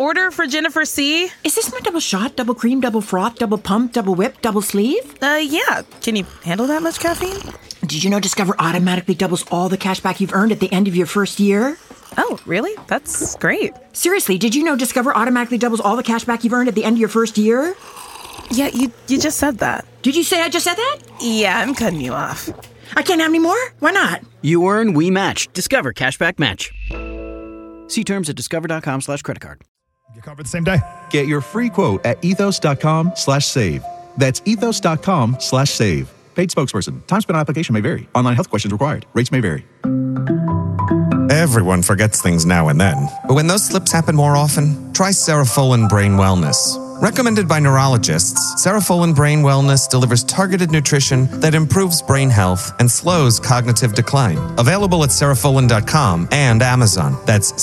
order for Jennifer C. Is this my double shot, double cream, double froth, double pump, double whip, double sleeve? Yeah. Can you handle that much caffeine? Did you know Discover automatically doubles all the cash back you've earned at the end of your first year? Oh, really? That's great. Seriously, did you know Discover automatically doubles all the cash back you've earned at the end of your first year? Yeah, you just said that. Did you say I just said that? Yeah, I'm cutting you off. I can't have any more? Why not? You earn, we match. Discover Cashback Match. See terms at discover.com/creditcard. Get covered the same day. Get your free quote at ethos.com/save. That's ethos.com/save. Paid spokesperson. Time spent on application may vary. Online health questions required. Rates may vary. Everyone forgets things now and then. But when those slips happen more often, try Cerefolin Brain Wellness. Recommended by neurologists, Cerefolin Brain Wellness delivers targeted nutrition that improves brain health and slows cognitive decline. Available at cerefolin.com and Amazon. That's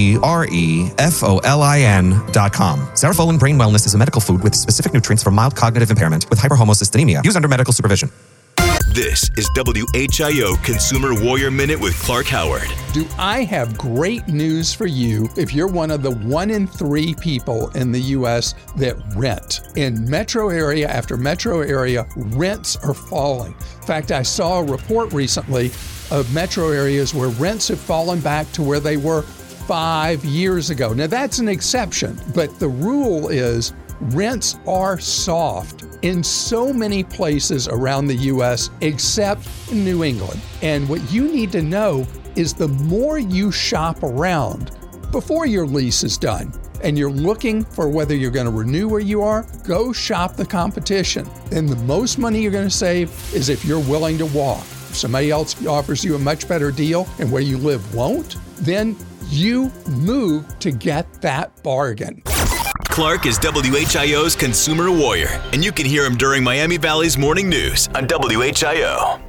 CEREFOLIN.com. Cerefolin Brain Wellness is a medical food with specific nutrients for mild cognitive impairment with hyperhomocysteemia. Used under medical supervision. This is WHIO Consumer Warrior Minute with Clark Howard. Do I have great news for you if you're one of the 1 in 3 people in the U.S. that rent? In metro area after metro area, rents are falling. In fact, I saw a report recently of metro areas where rents have fallen back to where they were 5 years ago. Now, that's an exception, but the rule is rents are soft in so many places around the U.S. except New England. And what you need to know is the more you shop around before your lease is done and you're looking for whether you're going to renew where you are, go shop the competition. And the most money you're going to save is if you're willing to walk. If somebody else offers you a much better deal and where you live won't, then you move to get that bargain. Clark is WHIO's Consumer Warrior, and you can hear him during Miami Valley's morning news on WHIO.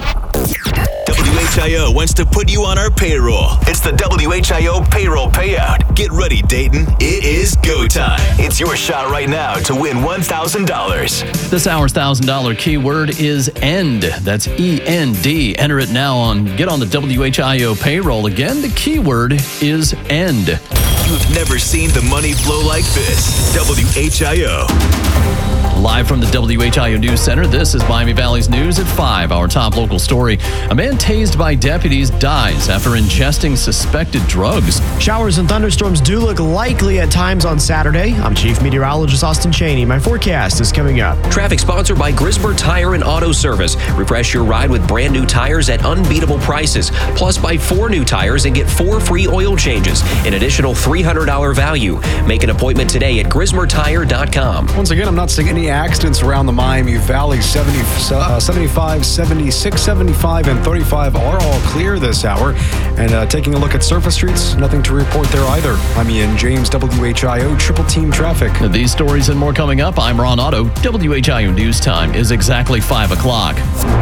WHIO wants to put you on our payroll. It's the WHIO payroll payout. Get ready, Dayton. It is go time. It's your shot right now to win $1,000. This hour's $1,000 keyword is END. That's END. Enter it now get on the WHIO payroll. Again, the keyword is END. You've never seen the money flow like this. WHIO. Live from the WHIO News Center, this is Miami Valley's News at 5. Our top local story. A man tased by deputies dies after ingesting suspected drugs. Showers and thunderstorms do look likely at times on Saturday. I'm Chief Meteorologist Austin Cheney. My forecast is coming up. Traffic sponsored by Grismer Tire and Auto Service. Refresh your ride with brand new tires at unbeatable prices. Plus, buy 4 new tires and get 4 free oil changes. An additional $300 value. Make an appointment today at GrismerTire.com. Once again, I'm not seeing any accidents around the Miami Valley. 75, 76, 75, and 35 are all clear this hour. And taking a look at surface streets, nothing to report there either. I'm Ian James, WHIO Triple Team Traffic. These stories and more coming up. I'm Ron Otto. WHIO News Time is exactly 5 o'clock.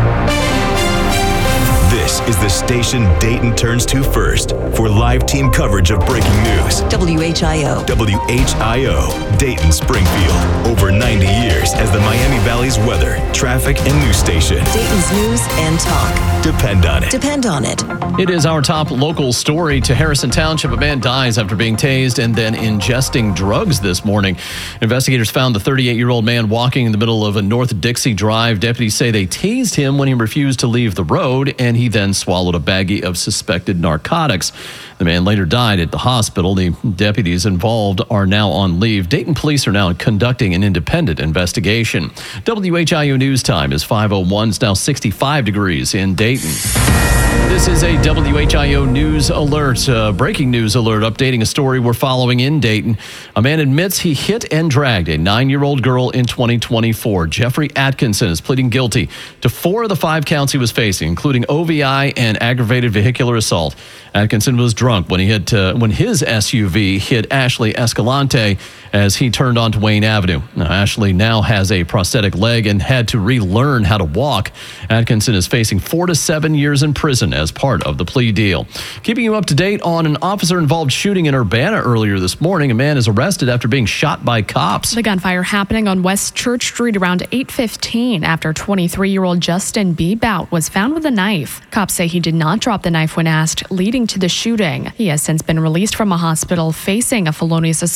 This is the station Dayton turns to first for live team coverage of breaking news. WHIO. WHIO, Dayton, Springfield. Over 90 years as the Miami Valley's weather, traffic, and news station. Dayton's news and talk. Depend on it. Depend on it. It is our top local story. To Harrison Township, a man dies after being tased and then ingesting drugs this morning. Investigators found the 38-year-old man walking in the middle of a North Dixie Drive. Deputies say they tased him when he refused to leave the road, and he then swallowed a baggie of suspected narcotics. The man later died at the hospital. The deputies involved are now on leave. Dayton police are now conducting an independent investigation. WHIO News Time is 5:01. It's now 65 degrees in Dayton. This is a WHIO news alert, breaking news alert, updating a story we're following in Dayton. A man admits he hit and dragged a 9-year-old girl in 2024. Jeffrey Atkinson is pleading guilty to 4 of the 5 counts he was facing, including OVI and aggravated vehicular assault. Atkinson was drunk when his SUV hit Ashley Escalante as he turned onto Wayne Avenue. Now, Ashley now has a prosthetic leg and had to relearn how to walk. Atkinson is facing 4 to 7 years in prison as part of the plea deal. Keeping you up to date on an officer-involved shooting in Urbana earlier this morning. A man is arrested after being shot by cops. The gunfire happening on West Church Street around 8:15 after 23-year-old Justin B. Bout was found with a knife. Cops say he did not drop the knife when asked, leading to the shooting. He has since been released from a hospital facing a felonious assault